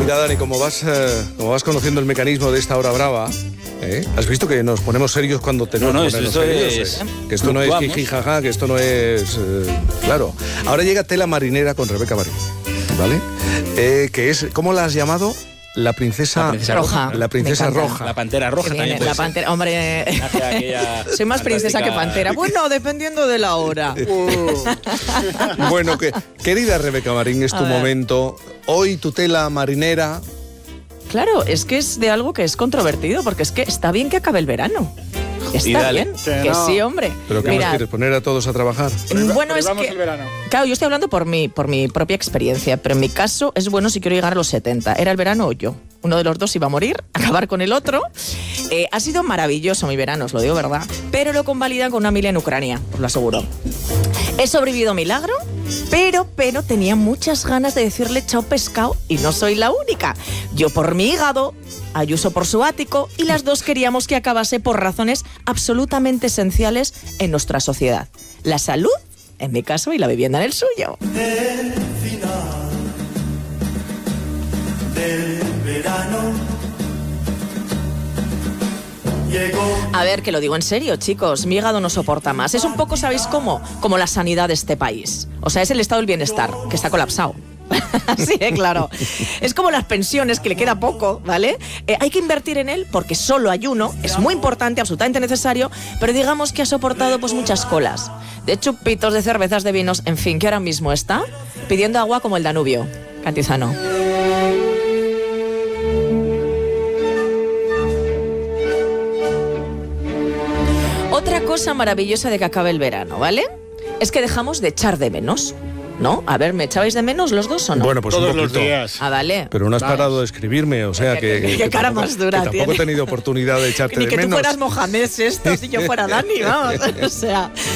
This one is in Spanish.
Mira, Dani, como vas conociendo el mecanismo de esta hora brava, ¿has visto que nos ponemos serios cuando tenemos que ponernos serios? Que esto no es jiji, jaja, que esto no es... claro. Ahora llega Tela Marinera con Rebeca Marín, ¿vale? Que es, ¿cómo la has llamado? La princesa roja. La princesa roja. La pantera roja también. La pantera, hombre. Soy más princesa que pantera. Bueno, dependiendo de la hora. Bueno, querida Rebeca Marín, es tu momento. Hoy tu tela marinera. Claro, es que es de algo que es controvertido, porque es que está bien que acabe el verano. Está bien, que sí, hombre. ¿Pero qué nos quieres, poner a todos a trabajar? Bueno, es que... Claro, yo estoy hablando por mi propia experiencia, pero en mi caso es bueno si quiero llegar a los 70. ¿Era el verano o yo? Uno de los dos iba a morir, acabar con el otro. Ha sido maravilloso mi verano, os lo digo, ¿verdad? Pero lo convalidan con una familia en Ucrania, os lo aseguro. He sobrevivido milagro, pero tenía muchas ganas de decirle chao pescado y no soy la única. Yo por mi hígado, Ayuso por su ático y las dos queríamos que acabase por razones absolutamente esenciales en nuestra sociedad. La salud, en mi caso, y la vivienda en el suyo. El final del verano llegó. A ver, que lo digo en serio, chicos, mi hígado no soporta más. Es un poco, ¿sabéis cómo? Como la sanidad de este país. O sea, es el estado del bienestar, que está colapsado. Sí, claro. Es como las pensiones, que le queda poco, ¿vale? Hay que invertir en él porque solo hay uno, es muy importante, absolutamente necesario, pero digamos que ha soportado pues muchas colas. De chupitos, de cervezas, de vinos, en fin, que ahora mismo está pidiendo agua como el Danubio. Cantizano. Otra cosa maravillosa de que acabe el verano, ¿vale? Es que dejamos de echar de menos, ¿no? A ver, ¿me echabais de menos los dos o no? Bueno, pues todos un poquito. los días. Ah, vale. Pero no has parado de escribirme, o sea que... Qué cara tampoco, más dura que tampoco tiene. he tenido oportunidad de echarte Ni de que menos. tú fueras Mohamed esto, si yo fuera Dani, vamos. O sea...